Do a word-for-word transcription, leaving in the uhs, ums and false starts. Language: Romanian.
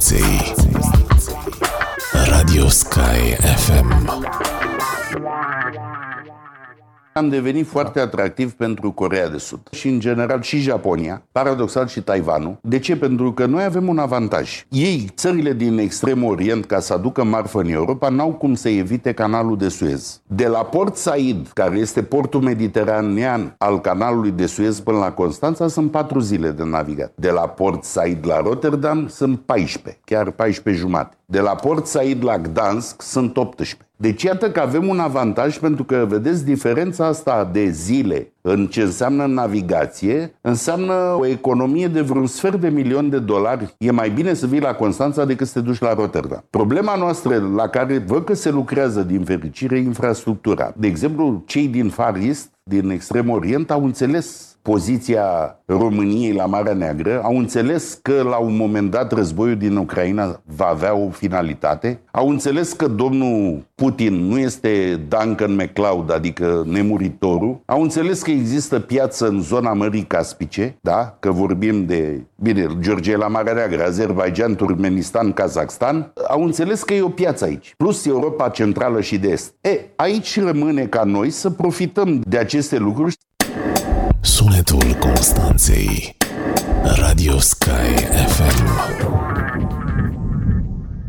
Constanței. Radio Sky F M. Am devenit foarte atractiv pentru Coreea de Sud și în general și Japonia, paradoxal și Taiwanul. De ce? Pentru că noi avem un avantaj. Ei, țările din Extrem Orient, ca să aducă marfă în Europa, n-au cum să evite canalul de Suez. De la Port Said, care este portul mediteranean al canalului de Suez până la Constanța, sunt patru zile de navigat. De la Port Said la Rotterdam sunt paisprezece, chiar paisprezece jumate. De la Port Said la Gdansk sunt optsprezece. Deci iată că avem un avantaj, pentru că, vedeți, diferența asta de zile în ce înseamnă navigație înseamnă o economie de vreun sfert de milion de dolari. E mai bine să vii la Constanța decât să te duci la Rotterdam. Problema noastră, la care văd că se lucrează din fericire, infrastructura. De exemplu, cei din Far East, din Extrem Orient, au înțeles poziția României la Marea Neagră, au înțeles că la un moment dat războiul din Ucraina va avea o finalitate, au înțeles că domnul Putin nu este Duncan MacLeod, adică nemuritorul, au înțeles că există piață în zona Mării Caspice, da? Că vorbim de, bine, Georgia la Marea Neagră, Azerbaijan, Turkmenistan, Kazakhstan, au înțeles că e o piață aici, plus Europa Centrală și de Est. E, aici rămâne ca noi să profităm de aceste lucruri. Sunetul Constanței. Radio Sky F M.